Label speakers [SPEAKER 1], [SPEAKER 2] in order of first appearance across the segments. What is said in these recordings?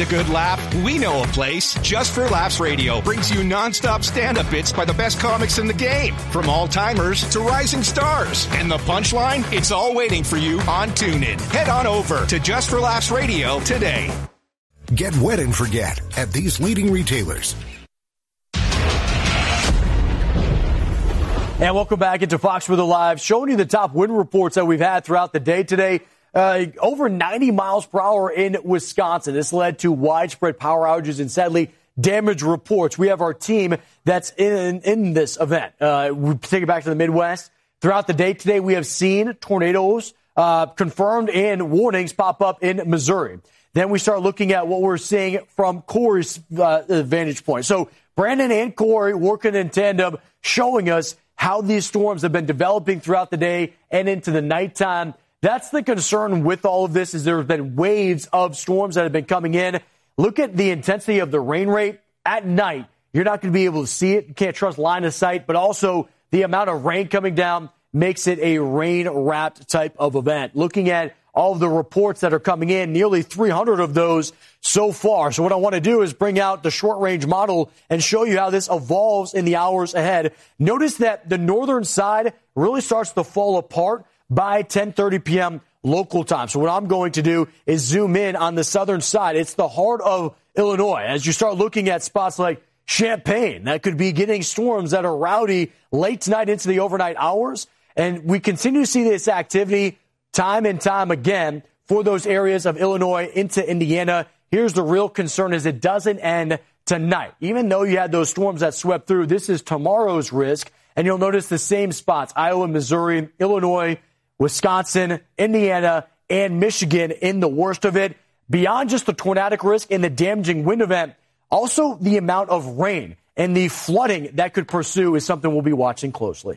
[SPEAKER 1] a good laugh? We know a place. Just for Laughs Radio brings you nonstop stand-up bits by the best comics in the game, from all-timers to rising stars. And the punchline? It's all waiting for you on TuneIn. Head on over to Just for Laughs Radio today.
[SPEAKER 2] Get wet and forget at these leading retailers.
[SPEAKER 3] And welcome back into Fox Weather Live, showing you the top wind reports that we've had throughout the day today. Over 90 miles per hour in Wisconsin. This led to widespread power outages and, sadly, damage reports. We have our team that's in this event. We take it back to the Midwest. Throughout the day today, we have seen tornadoes confirmed and warnings pop up in Missouri. Then we start looking at what we're seeing from Corey's vantage point. So Brandon and Corey working in tandem, showing us how these storms have been developing throughout the day and into the nighttime. That's the concern with all of this, is there have been waves of storms that have been coming in. Look at the intensity of the rain rate at night. You're not going to be able to see it. You can't trust line of sight, but also the amount of rain coming down makes it a rain-wrapped type of event. Looking at all of the reports that are coming in, nearly 300 of those so far. So what I want to do is bring out the short-range model and show you how this evolves in the hours ahead. Notice that the northern side really starts to fall apart by 10:30 p.m. local time. So what I'm going to do is zoom in on the southern side. It's the heart of Illinois. As you start looking at spots like Champaign, that could be getting storms that are rowdy late tonight into the overnight hours. And we continue to see this activity time and time again for those areas of Illinois into Indiana. Here's the real concern, is it doesn't end tonight. Even though you had those storms that swept through, this is tomorrow's risk. And you'll notice the same spots: Iowa, Missouri, Illinois, Wisconsin, Indiana, and Michigan in the worst of it. Beyond just the tornadic risk and the damaging wind event, also the amount of rain and the flooding that could pursue is something we'll be watching closely.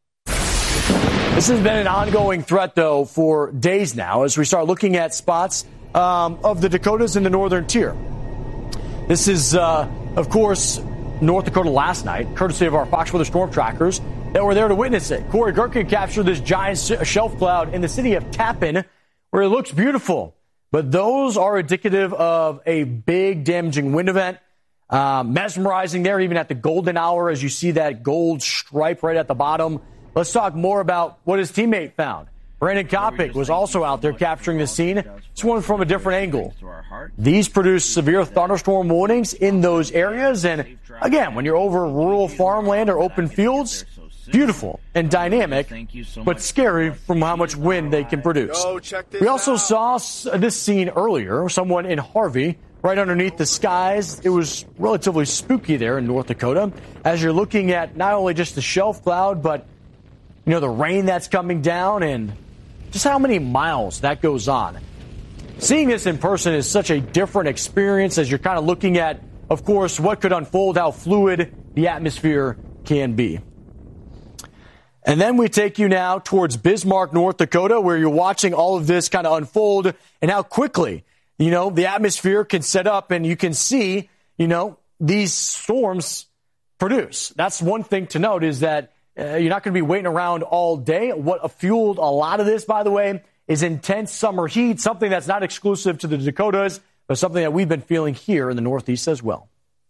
[SPEAKER 3] This has been an ongoing threat, though, for days now as we start looking at spots of the Dakotas in the northern tier. This is, of course, North Dakota last night, courtesy of our Fox Weather storm trackers that were there to witness it. Corey Gerken captured this giant shelf cloud in the city of Tappan, where it looks beautiful. But those are indicative of a big damaging wind event. Mesmerizing there, even at the golden hour, as you see that gold stripe right at the bottom. Let's talk more about what his teammate found. Brandon Kopic was also out there capturing the scene. This one from a different angle. These produce severe thunderstorm warnings in those areas. And again, when you're over rural farmland or open fields, beautiful and dynamic, but scary from how much wind they can produce. We also saw this scene earlier, someone in Harvey, right underneath the skies. It was relatively spooky there in North Dakota, as you're looking at not only just the shelf cloud, but the rain that's coming down and just how many miles that goes on. Seeing this in person is such a different experience as you're kind of looking at, of course, what could unfold, how fluid the atmosphere can be. And then we take you now towards Bismarck, North Dakota, where you're watching all of this kind of unfold and how quickly, the atmosphere can set up and you can see, these storms produce. That's one thing to note, is that you're not going to be waiting around all day. What fueled a lot of this, by the way, is intense summer heat, something that's not exclusive to the Dakotas, but something that we've been feeling here in the Northeast as well.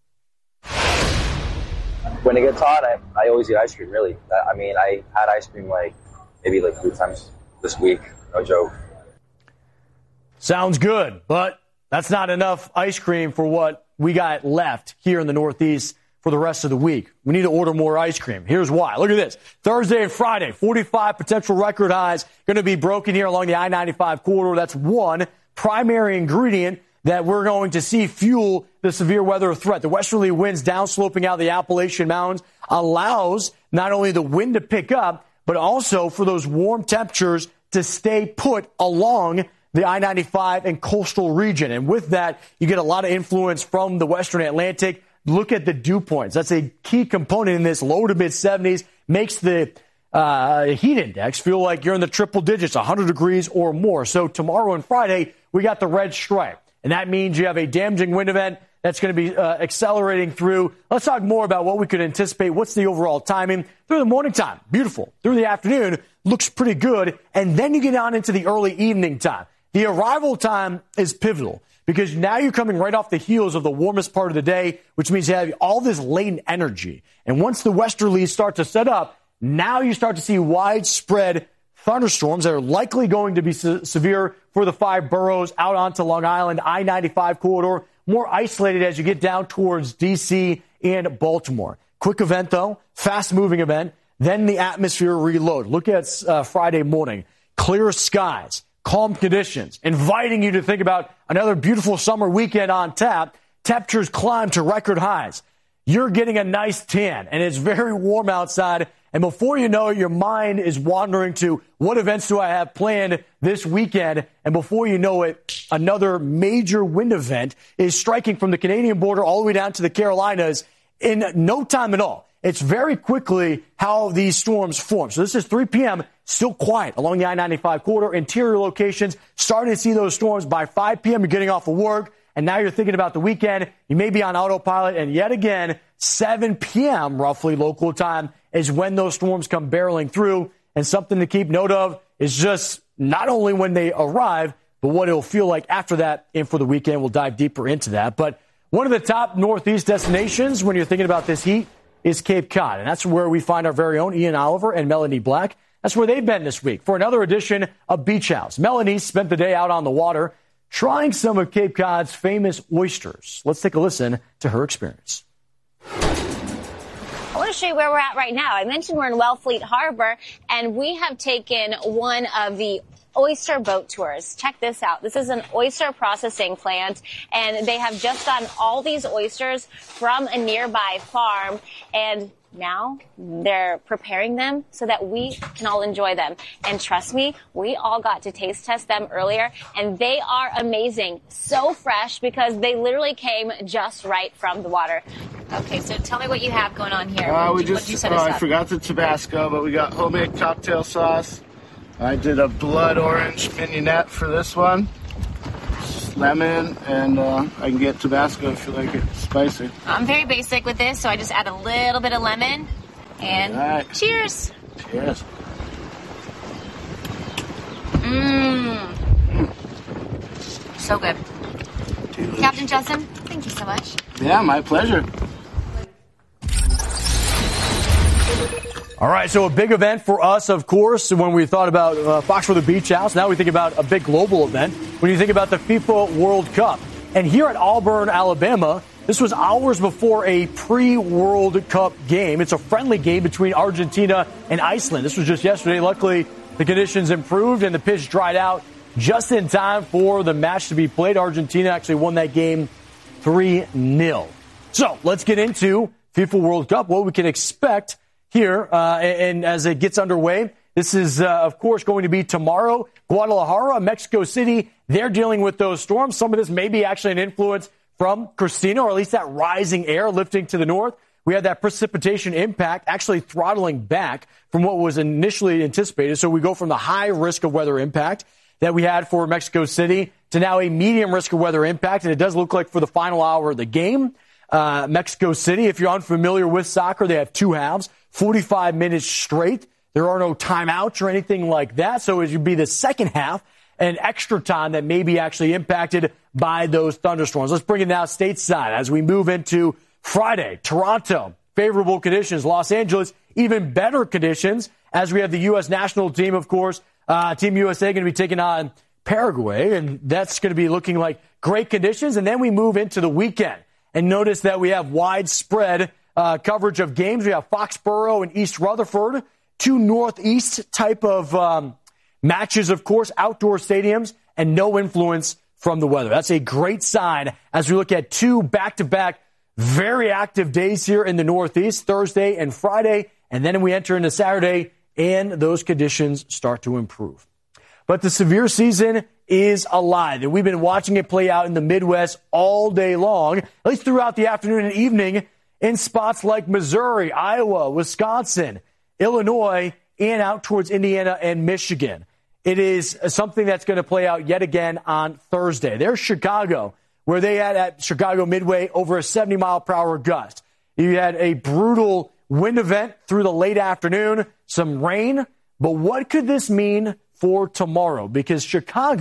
[SPEAKER 4] When it gets hot, I always eat ice cream, really. I had ice cream maybe 3 times this week. No joke.
[SPEAKER 3] Sounds good, but that's not enough ice cream for what we got left here in the Northeast for the rest of the week. We need to order more ice cream. Here's why. Look at this. Thursday and Friday, 45 potential record highs going to be broken here along the I-95 corridor. That's one primary ingredient that we're going to see fuel the severe weather threat. The westerly winds downsloping out of the Appalachian Mountains allows not only the wind to pick up, but also for those warm temperatures to stay put along the I-95 and coastal region. And with that, you get a lot of influence from the western Atlantic. Look at the dew points. That's a key component in this. Low to mid-70s makes the heat index feel like you're in the triple digits, 100 degrees or more. So tomorrow and Friday, we got the red stripe. And that means you have a damaging wind event that's going to be accelerating through. Let's talk more about what we could anticipate. What's the overall timing? Through the morning time, beautiful. Through the afternoon, looks pretty good. And then you get on into the early evening time. the arrival time is pivotal because now you're coming right off the heels of the warmest part of the day, which means you have all this latent energy. And once the westerlies start to set up, now you start to see widespread thunderstorms that are likely going to be severe for the 5 boroughs out onto Long Island, I-95 corridor, more isolated as you get down towards D.C. and Baltimore. Quick event, though, fast-moving event, then the atmosphere reload. Look at Friday morning. Clear skies, calm conditions, inviting you to think about another beautiful summer weekend on tap. Temperatures climb to record highs. You're getting a nice tan, and it's very warm outside. And before you know it, your mind is wandering to what events do I have planned this weekend? And before you know it, another major wind event is striking from the Canadian border all the way down to the Carolinas in no time at all. It's very quickly how these storms form. So this is 3 p.m., still quiet along the I-95 corridor, interior locations, starting to see those storms by 5 p.m. You're getting off of work, and now you're thinking about the weekend. You may be on autopilot, and yet again, 7 p.m. roughly local time is when those storms come barreling through. And something to keep note of is just not only when they arrive, but what it'll feel like after that and for the weekend. We'll dive deeper into that. But one of the top Northeast destinations when you're thinking about this heat is Cape Cod. And that's where we find our very own Ian Oliver and Melanie Black. That's where they've been this week for another edition of Beach House. Melanie spent the day out on the water trying some of Cape Cod's famous oysters. Let's take a listen to her experience.
[SPEAKER 5] I want to show you where we're at right now. I mentioned we're in Wellfleet Harbor, and we have taken one of the oyster boat tours. Check this out. This is an oyster processing plant, and they have just gotten all these oysters from a nearby farm, and now they're preparing them so that we can all enjoy them. And trust me, we all got to taste test them earlier, and they are amazing. So fresh because they literally came just right from the water. Okay, so tell me what you have going on here.
[SPEAKER 6] I forgot the Tabasco, but we got homemade cocktail sauce. I did a blood orange mignonette for this one. Lemon, and I can get Tabasco if you like it spicy.
[SPEAKER 5] I'm very basic with this, so I just add a little bit of lemon. And
[SPEAKER 6] right.
[SPEAKER 5] Cheers.
[SPEAKER 6] Cheers.
[SPEAKER 5] So good.
[SPEAKER 6] Delicious.
[SPEAKER 5] Captain Justin, thank you so much.
[SPEAKER 6] Yeah, my pleasure.
[SPEAKER 3] All right, so a big event for us, of course, when we thought about Fox for the Beach House. Now we think about a big global event when you think about the FIFA World Cup. And here at Auburn, Alabama, this was hours before a pre-World Cup game. It's a friendly game between Argentina and Iceland. This was just yesterday. Luckily, the conditions improved and the pitch dried out just in time for the match to be played. Argentina actually won that game 3-0. So let's get into FIFA World Cup, what we can expect here, and as it gets underway. This is, of course, going to be tomorrow. Guadalajara, Mexico City, they're dealing with those storms. Some of this may be actually an influence from Christina, or at least that rising air lifting to the north. We had that precipitation impact actually throttling back from what was initially anticipated. So we go from the high risk of weather impact that we had for Mexico City to now a medium risk of weather impact. And it does look like for the final hour of the game, Mexico City, if you're unfamiliar with soccer, they have 2 halves. 45 minutes straight. There are no timeouts or anything like that. So it would be the second half and extra time that may be actually impacted by those thunderstorms. Let's bring it now stateside as we move into Friday. Toronto, favorable conditions. Los Angeles, even better conditions as we have the U.S. national team, of course. Team USA going to be taking on Paraguay, and that's going to be looking like great conditions. And then we move into the weekend and notice that we have widespread coverage of games. We have Foxborough and East Rutherford, 2 Northeast type of matches, of course, outdoor stadiums, and no influence from the weather. That's a great sign as we look at 2 back-to-back very active days here in the Northeast, Thursday and Friday, and then we enter into Saturday, and those conditions start to improve. But the severe season is alive, and we've been watching it play out in the Midwest all day long, at least throughout the afternoon and evening, in spots like Missouri, Iowa, Wisconsin, Illinois, and out towards Indiana and Michigan. It is something that's going to play out yet again on Thursday. There's Chicago, where they had at Chicago Midway over a 70-mile-per-hour gust. You had a brutal wind event through the late afternoon, some rain. But what could this mean for tomorrow? Because Chicago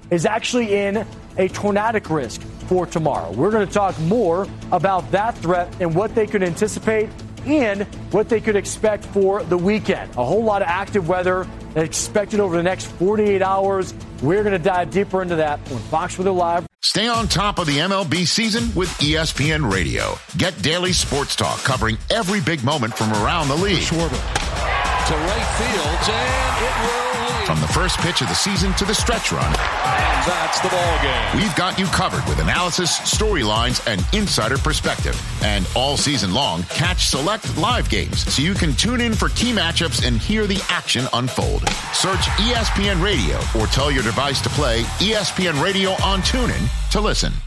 [SPEAKER 3] is actually in a tornadic risk for tomorrow. We're going to talk more about that threat and what they could anticipate and what they could expect for the weekend. A whole lot of active weather expected over the next 48 hours. We're going to dive deeper into that on Fox Weather Live.
[SPEAKER 7] Stay on top of the MLB season with ESPN Radio. Get daily sports talk covering every big moment from around the league.
[SPEAKER 8] Schwarber to right field, and it will lead.
[SPEAKER 7] From the first pitch of the season to the stretch run.
[SPEAKER 8] And that's the ball game.
[SPEAKER 7] We've got you covered with analysis, storylines, and insider perspective. And all season long, catch select live games so you can tune in for key matchups and hear the action unfold. Search ESPN Radio or tell your device to play ESPN Radio on TuneIn to listen.